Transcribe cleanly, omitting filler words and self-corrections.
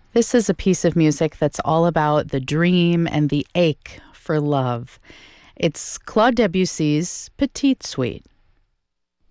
This is a piece of music that's all about the dream and the ache for love. It's Claude Debussy's Petite Suite.